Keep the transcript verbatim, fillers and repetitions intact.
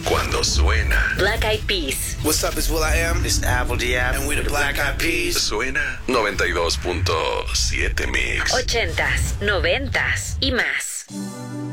cuando suena. Black Eyed Peas. What's up, it's will.i.am. This is Apple Diab. And we the Black Eyed Peas. Suena noventa y dos punto siete Mix. Ochentas, noventas y más.